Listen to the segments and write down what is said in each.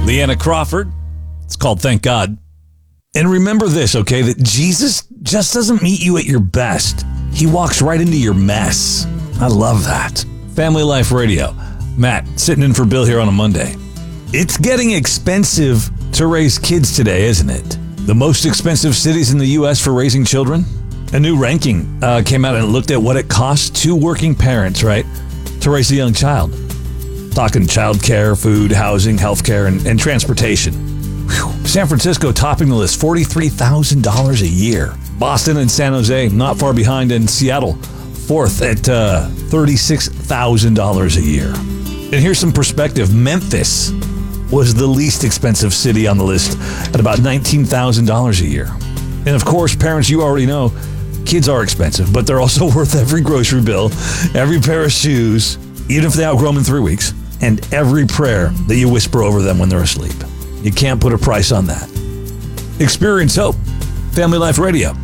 Leanna Crawford. It's called Thank God. And remember this, okay, that Jesus just doesn't meet you at your best. He walks right into your mess. I love that. Family Life Radio. Matt, sitting in for Bill here on a Monday. It's getting expensive to raise kids today, isn't it? The most expensive cities in the U.S. for raising children? A new ranking came out and looked at what it costs two working parents, right, to raise a young child. Talking childcare, food, housing, healthcare, and transportation. Whew. San Francisco topping the list, $43,000 a year. Boston and San Jose not far behind, and Seattle fourth at $36,000 a year. And here's some perspective. Memphis was the least expensive city on the list at about $19,000 a year. And of course, parents, you already know, kids are expensive, but they're also worth every grocery bill, every pair of shoes, even if they outgrow them in 3 weeks, and every prayer that you whisper over them when they're asleep. You can't put a price on that. Experience hope. Family Life Radio.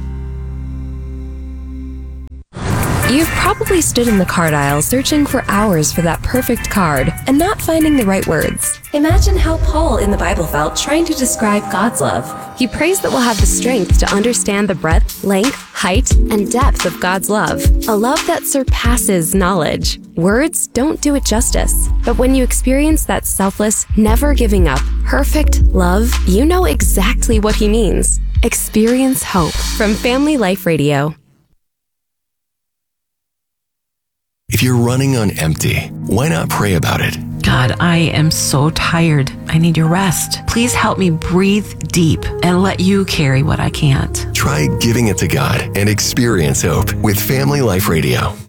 You've probably stood in the card aisle searching for hours for that perfect card and not finding the right words. Imagine how Paul in the Bible felt trying to describe God's love. He prays that we'll have the strength to understand the breadth, length, height, and depth of God's love. A love that surpasses knowledge. Words don't do it justice. But when you experience that selfless, never giving up, perfect love, you know exactly what he means. Experience hope from Family Life Radio. If you're running on empty, why not pray about it? God, I am so tired. I need your rest. Please help me breathe deep and let you carry what I can't. Try giving it to God and experience hope with Family Life Radio.